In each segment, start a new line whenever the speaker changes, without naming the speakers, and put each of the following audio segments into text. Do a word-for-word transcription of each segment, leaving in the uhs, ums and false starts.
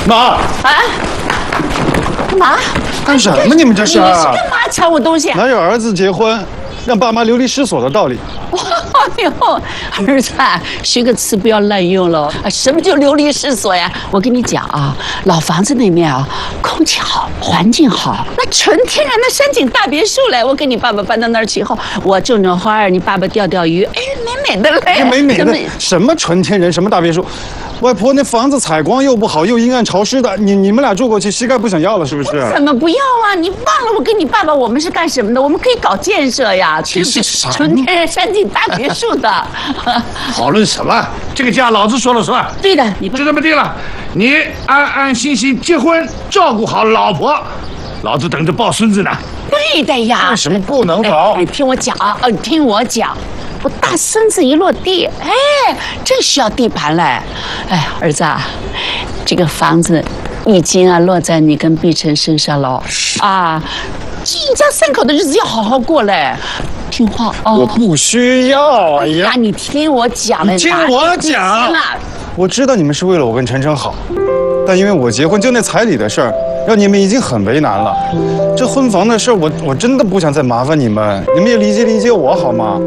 妈
啊？干嘛？
干什么？你们这是？
你是干嘛抢我东西？
哪有儿子结婚让爸妈流离失所的道理？
哎呦，儿子，学个词不要滥用了。什么叫流离失所呀？我跟你讲啊，老房子那面啊，空气好，环境好，那纯天然的山景大别墅嘞。我跟你爸爸搬到那儿去以后，我种种花儿，你爸爸钓钓鱼，哎，美美的嘞。
美美的什么纯天然，什么大别墅？外婆，那房子采光又不好，又阴暗潮湿的，你你们俩住过去，膝盖不想要了是不是？
怎么不要啊？你忘了我跟你爸爸我们是干什么的？我们可以搞建设呀，
这是啥？
纯天然山景大别墅的。
讨论什么？这个家老子说了算。
对的，你
就这么定了。你安安心心结婚，照顾好老婆，老子等着抱孙子呢。
对的呀。
为什么不能走？
哎，听我讲啊，呃，听我讲。我大孙子一落地，哎，正需要地盘嘞。哎，儿子啊，这个房子已经啊落在你跟碧晨身上了啊，这一家三口的日子要好好过嘞。听话哦。
我不需要。哎呀，
你听我讲，
你听我讲。我知道你们是为了我跟晨晨好，但因为我结婚就那彩礼的事儿，让你们已经很为难了。这婚房的事儿，我我真的不想再麻烦你们，你们也理解理解我好吗？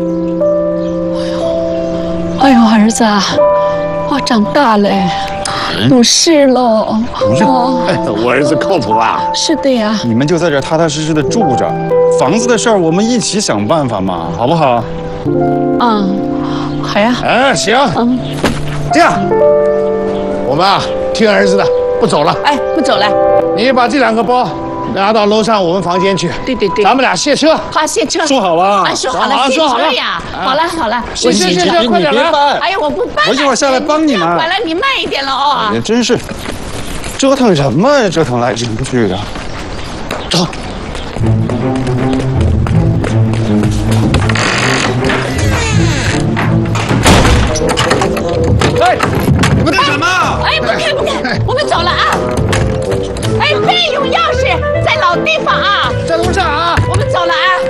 哎呦，儿子，我长大了，懂事喽。
哦，我儿子靠谱啊。
是的呀。
你们就在这踏踏实实的住着，房子的事儿我们一起想办法嘛，好不好？
嗯，好呀。
哎，行。
嗯，
这样，我们啊听儿子的，不走了。
哎，不走了。
你把这两个包拿到楼上我们房间去。
对对对，
咱们俩卸车。
好，卸车。
说好了。
啊，说好了，卸车呀。好了好了，
卸卸卸车，快点来。
哎呀，我不搬了。
我一会儿下来帮你们。
管了，你慢一点了哦。
也真是，折腾什么呀？折腾来折腾去的。走。哎，你们干什么？
哎，不看不看，我们走了啊。哎，备用钥匙在老地方啊，
在楼上啊。
我们走了啊。